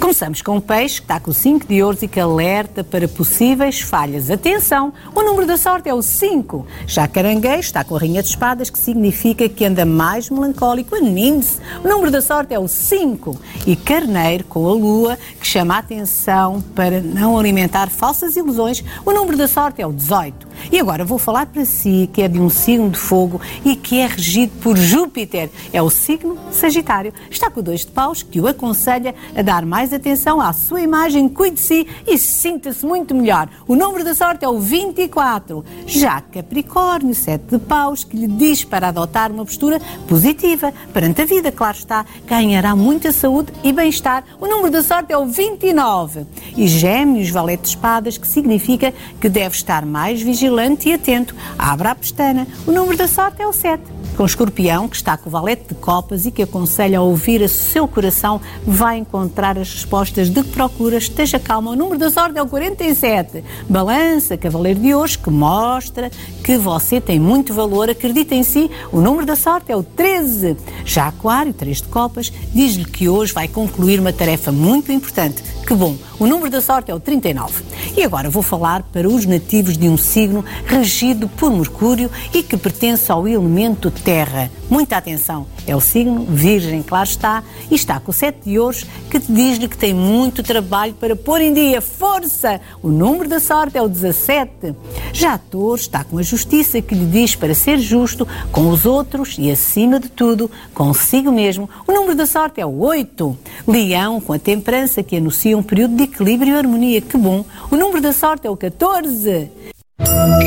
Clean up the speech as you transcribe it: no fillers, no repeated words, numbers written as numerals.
Começamos com o peixe, que está com o 5 de ouros e que alerta para possíveis falhas. Atenção, o número da sorte é o 5. Já caranguejo está com a rainha de espadas, que significa que anda mais melancólico. Anime-se, o número da sorte é o 5. E carneiro com a lua, que chama a atenção para não alimentar falsas ilusões. O número da sorte é o 18. E agora vou falar para si, que é de um signo de fogo e que é regido por Júpiter. É o signo Sagitário. Está com o 2 de paus, que o aconselha a dar mais atenção à sua imagem, cuide de si e sinta-se muito melhor. O número da sorte é o 24. Já Capricórnio, 7 de paus, que lhe diz para adotar uma postura positiva perante a vida, claro está, ganhará muita saúde e bem-estar. O número da sorte é o 29. E Gêmeos, valete de espadas, que significa que deve estar mais vigilante e atento. Abra a pestana. O número da sorte é o 7. Com o Escorpião, que está com o valete de copas e que aconselha a ouvir o seu coração, vai encontrar as respostas de que procura. Esteja calma. O número da sorte é o 47. Balança, cavaleiro de ouros, que mostra que você tem muito valor. Acredita em si. O número da sorte é o 13. Já Aquário, 3 de copas, diz-lhe que hoje vai concluir uma tarefa muito importante. Que bom! O número da sorte é o 39. E agora vou falar para os nativos de um signo regido por Mercúrio e que pertence ao elemento terra. Muita atenção! É o signo Virgem, claro está, e está com o 7 de ouros, que diz-lhe que tem muito trabalho para pôr em dia. Força! O número da sorte é o 17. Já Touro está com a justiça, que lhe diz para ser justo com os outros e, acima de tudo, consigo mesmo. O número da sorte é o 8. Leão, com a temperança, que anuncia um período de equilíbrio e harmonia. Que bom! O número da sorte é o 14.